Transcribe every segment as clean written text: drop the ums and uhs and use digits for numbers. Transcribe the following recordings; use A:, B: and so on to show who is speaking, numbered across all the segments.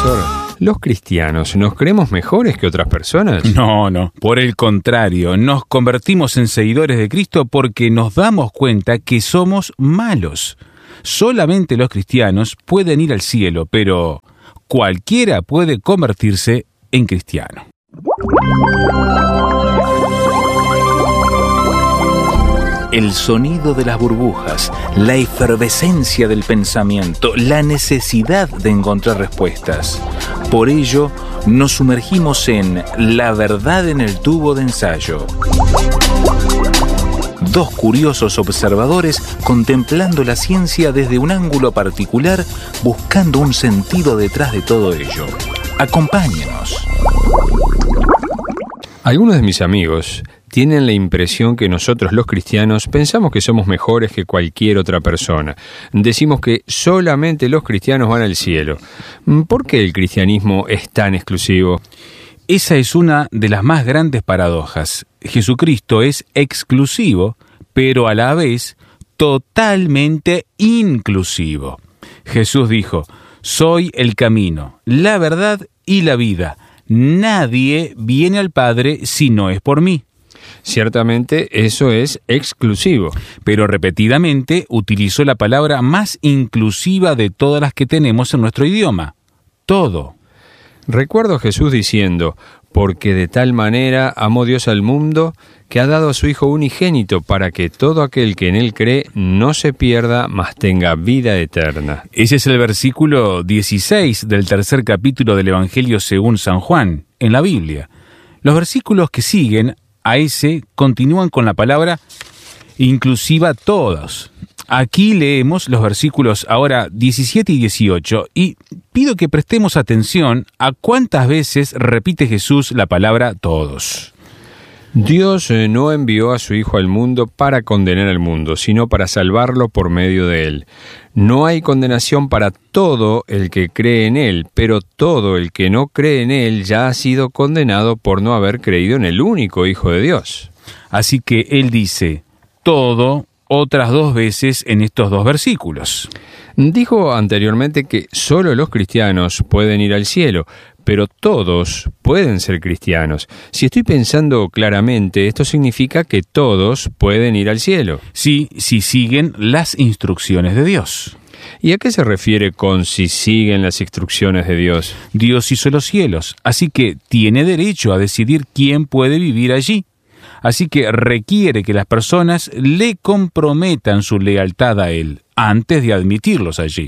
A: Pastor, ¿los cristianos nos creemos mejores que otras personas?
B: No. Por el contrario, nos convertimos en seguidores de Cristo porque nos damos cuenta que somos malos. Solamente los cristianos pueden ir al cielo, pero cualquiera puede convertirse en cristiano. El sonido de las burbujas, la efervescencia del pensamiento, la necesidad de encontrar respuestas. Por ello, nos sumergimos en La verdad en el tubo de ensayo. Dos curiosos observadores contemplando la ciencia desde un ángulo particular, buscando un sentido detrás de todo ello. Acompáñenos.
A: Algunos de mis amigos tienen la impresión que nosotros los cristianos pensamos que somos mejores que cualquier otra persona. Decimos que solamente los cristianos van al cielo. ¿Por qué el cristianismo es tan exclusivo?
B: Esa es una de las más grandes paradojas. Jesucristo es exclusivo, pero a la vez totalmente inclusivo. Jesús dijo: soy el camino, la verdad y la vida. Nadie viene al Padre si no es por mí.
A: Ciertamente eso es exclusivo.
B: Pero repetidamente utilizó la palabra más inclusiva de todas las que tenemos en nuestro idioma: todo.
A: Recuerdo a Jesús diciendo: porque de tal manera amó Dios al mundo, que ha dado a su Hijo unigénito, para que todo aquel que en Él cree no se pierda, mas tenga vida eterna.
B: Ese es el versículo 16 del 3er capítulo del Evangelio según San Juan, en la Biblia. Los versículos que siguen a ese continúan con la palabra inclusiva todos. Aquí leemos los versículos ahora 17 y 18 y pido que prestemos atención a cuántas veces repite Jesús la palabra todos.
A: Dios no envió a su Hijo al mundo para condenar al mundo, sino para salvarlo por medio de Él. No hay condenación para todo el que cree en Él, pero todo el que no cree en Él ya ha sido condenado por no haber creído en el único Hijo de Dios.
B: Así que Él dice todo otras 2 veces en estos 2 versículos.
A: Dijo anteriormente que solo los cristianos pueden ir al cielo, pero todos pueden ser cristianos. Si estoy pensando claramente, esto significa que todos pueden ir al cielo.
B: Sí, si siguen las instrucciones de Dios.
A: ¿Y a qué se refiere con si siguen las instrucciones de Dios?
B: Dios hizo los cielos, así que tiene derecho a decidir quién puede vivir allí. Así que requiere que las personas le comprometan su lealtad a Él antes de admitirlos allí.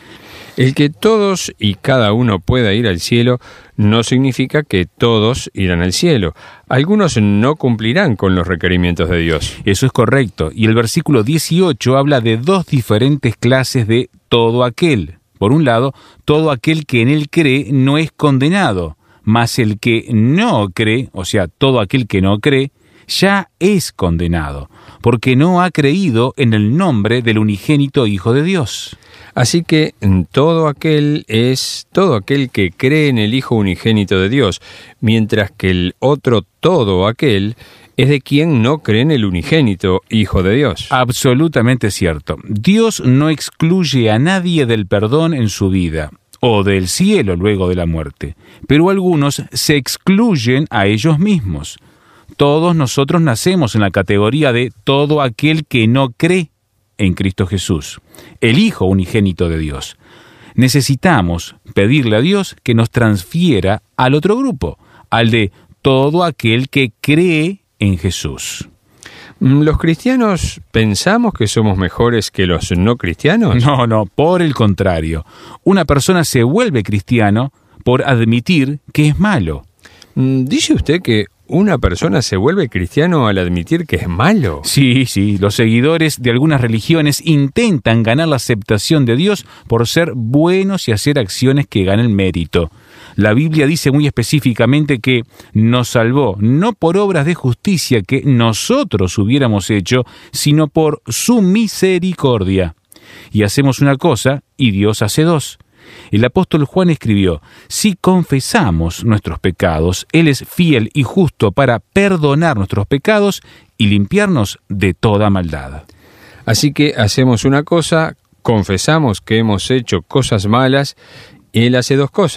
A: El que todos y cada uno pueda ir al cielo no significa que todos irán al cielo. Algunos no cumplirán con los requerimientos de Dios.
B: Eso es correcto, y el versículo 18 habla de 2 diferentes clases de todo aquel. Por un lado, todo aquel que en Él cree no es condenado, mas el que no cree, o sea, todo aquel que no cree, ya es condenado, porque no ha creído en el nombre del unigénito Hijo de Dios.
A: Así que todo aquel es todo aquel que cree en el Hijo unigénito de Dios, mientras que el otro todo aquel es de quien no cree en el unigénito Hijo de Dios.
B: Absolutamente cierto. Dios no excluye a nadie del perdón en su vida, o del cielo luego de la muerte, pero algunos se excluyen a ellos mismos. Todos nosotros nacemos en la categoría de todo aquel que no cree en Cristo Jesús, el Hijo unigénito de Dios. Necesitamos pedirle a Dios que nos transfiera al otro grupo, al de todo aquel que cree en Jesús.
A: ¿Los cristianos pensamos que somos mejores que los no cristianos?
B: No, por el contrario. Una persona se vuelve cristiano por admitir que es malo.
A: ¿Dice usted que una persona se vuelve cristiano al admitir que es malo?
B: Sí, los seguidores de algunas religiones intentan ganar la aceptación de Dios por ser buenos y hacer acciones que ganen mérito. La Biblia dice muy específicamente que nos salvó no por obras de justicia que nosotros hubiéramos hecho, sino por su misericordia. Y hacemos una cosa y Dios hace 2. El apóstol Juan escribió: si confesamos nuestros pecados, Él es fiel y justo para perdonar nuestros pecados y limpiarnos de toda maldad.
A: Así que hacemos una cosa, confesamos que hemos hecho cosas malas, Él hace 2 cosas.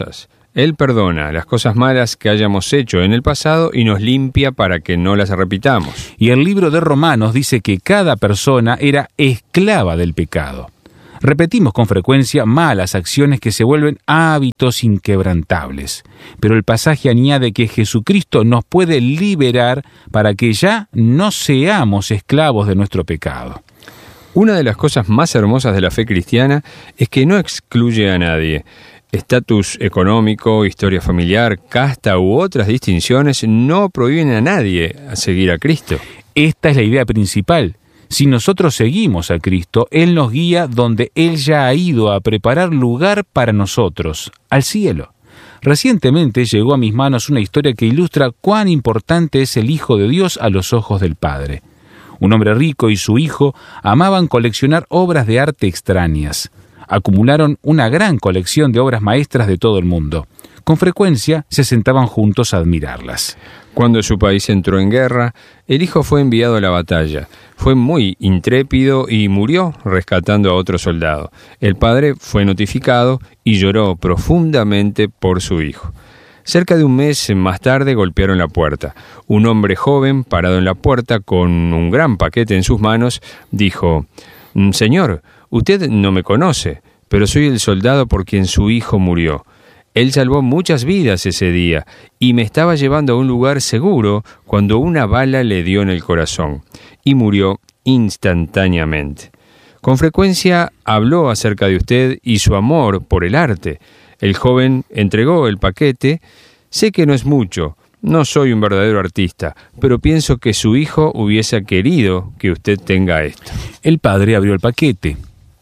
A: Él perdona las cosas malas que hayamos hecho en el pasado y nos limpia para que no las repitamos.
B: Y el libro de Romanos dice que cada persona era esclava del pecado. Repetimos con frecuencia malas acciones que se vuelven hábitos inquebrantables. Pero el pasaje añade que Jesucristo nos puede liberar para que ya no seamos esclavos de nuestro pecado.
A: Una de las cosas más hermosas de la fe cristiana es que no excluye a nadie. Estatus económico, historia familiar, casta u otras distinciones no prohíben a nadie a seguir a Cristo.
B: Esta es la idea principal. Si nosotros seguimos a Cristo, Él nos guía donde Él ya ha ido a preparar lugar para nosotros, al cielo. Recientemente llegó a mis manos una historia que ilustra cuán importante es el Hijo de Dios a los ojos del Padre. Un hombre rico y su hijo amaban coleccionar obras de arte extrañas. Acumularon una gran colección de obras maestras de todo el mundo. Con frecuencia se sentaban juntos a admirarlas.
A: Cuando su país entró en guerra, el hijo fue enviado a la batalla. Fue muy intrépido y murió rescatando a otro soldado. El padre fue notificado y lloró profundamente por su hijo. Cerca de un mes más tarde golpearon la puerta. Un hombre joven, parado en la puerta con un gran paquete en sus manos, dijo: «Señor, usted no me conoce, pero soy el soldado por quien su hijo murió. Él salvó muchas vidas ese día y me estaba llevando a un lugar seguro cuando una bala le dio en el corazón y murió instantáneamente. Con frecuencia habló acerca de usted y su amor por el arte». El joven entregó el paquete. «Sé que no es mucho, no soy un verdadero artista, pero pienso que su hijo hubiese querido que usted tenga esto».
B: El padre abrió el paquete.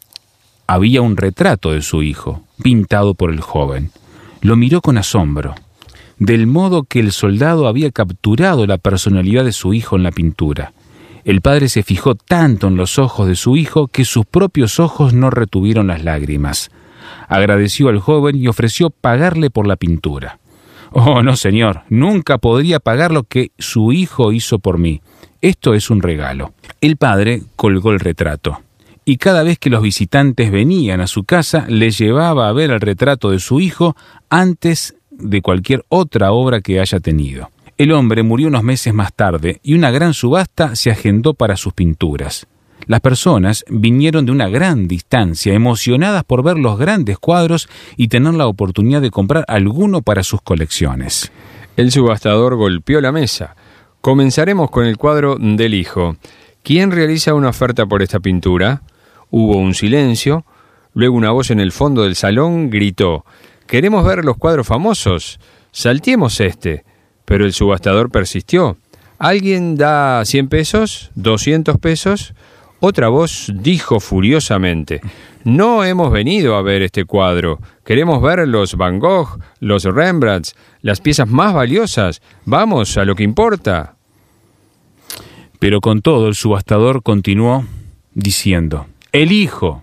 B: Había un retrato de su hijo, pintado por el joven. Lo miró con asombro, del modo que el soldado había capturado la personalidad de su hijo en la pintura. El padre se fijó tanto en los ojos de su hijo que sus propios ojos no retuvieron las lágrimas. Agradeció al joven y ofreció pagarle por la pintura. «Oh, no, señor, nunca podría pagar lo que su hijo hizo por mí. Esto es un regalo». El padre colgó el retrato, y cada vez que los visitantes venían a su casa, les llevaba a ver el retrato de su hijo antes de cualquier otra obra que haya tenido. El hombre murió unos meses más tarde, y una gran subasta se agendó para sus pinturas. Las personas vinieron de una gran distancia, emocionadas por ver los grandes cuadros y tener la oportunidad de comprar alguno para sus colecciones.
A: El subastador golpeó la mesa. «Comenzaremos con el cuadro del hijo. ¿Quién realiza una oferta por esta pintura?» Hubo un silencio. Luego una voz en el fondo del salón gritó: «¿Queremos ver los cuadros famosos? Salteemos este». Pero el subastador persistió. «¿Alguien da 100 pesos? ¿200 pesos?» Otra voz dijo furiosamente: «No hemos venido a ver este cuadro. Queremos ver los Van Gogh, los Rembrandts, las piezas más valiosas. Vamos a lo que importa».
B: Pero con todo, el subastador continuó diciendo: el hijo,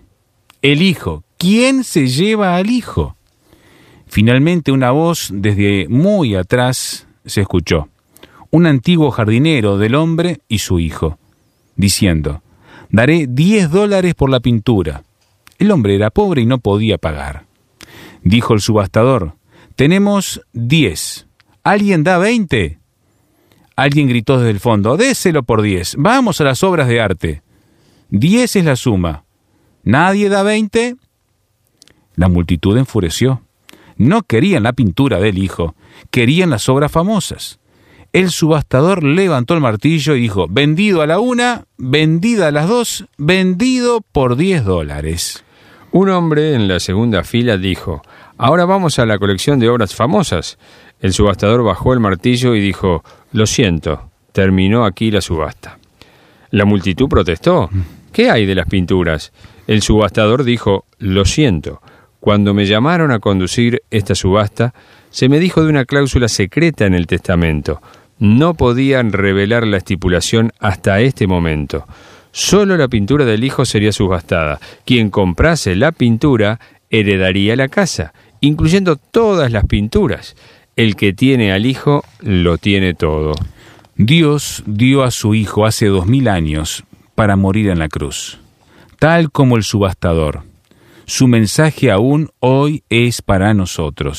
B: ¿quién se lleva al hijo?» Finalmente una voz desde muy atrás se escuchó, un antiguo jardinero del hombre y su hijo, diciendo: «Daré $10 por la pintura». El hombre era pobre y no podía pagar. Dijo el subastador: «Tenemos 10. ¿Alguien da 20? Alguien gritó desde el fondo: «Déselo por 10. Vamos a las obras de arte. 10 es la suma. ¿Nadie da 20? La multitud enfureció. No querían la pintura del hijo, querían las obras famosas. El subastador levantó el martillo y dijo: «Vendido a la una, vendida a las 2, vendido por $10.
A: Un hombre en la segunda fila dijo: «Ahora vamos a la colección de obras famosas». El subastador bajó el martillo y dijo: «Lo siento, terminó aquí la subasta». La multitud protestó: «¿Qué hay de las pinturas?». El subastador dijo: «Lo siento, cuando me llamaron a conducir esta subasta, se me dijo de una cláusula secreta en el testamento. No podían revelar la estipulación hasta este momento. Solo la pintura del hijo sería subastada. Quien comprase la pintura heredaría la casa, incluyendo todas las pinturas. El que tiene al hijo lo tiene todo».
B: Dios dio a su hijo hace 2000 años para morir en la cruz, tal como el subastador. Su mensaje aún hoy es para nosotros.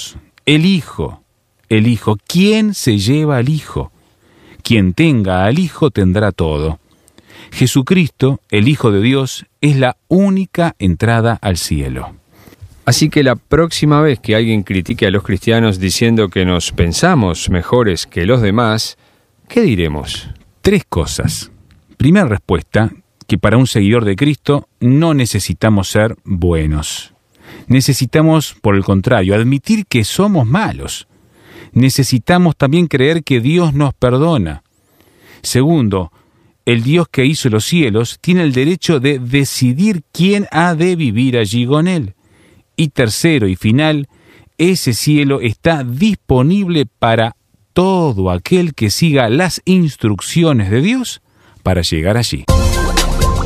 B: El Hijo. ¿Quién se lleva al Hijo? Quien tenga al Hijo tendrá todo. Jesucristo, el Hijo de Dios, es la única entrada al cielo.
A: Así que la próxima vez que alguien critique a los cristianos diciendo que nos pensamos mejores que los demás, ¿qué diremos?
B: 3 cosas. Primera respuesta, que para un seguidor de Cristo no necesitamos ser buenos. Necesitamos, por el contrario, admitir que somos malos. Necesitamos también creer que Dios nos perdona. Segundo, el Dios que hizo los cielos tiene el derecho de decidir quién ha de vivir allí con Él. Y tercero y final, ese cielo está disponible para todo aquel que siga las instrucciones de Dios para llegar allí.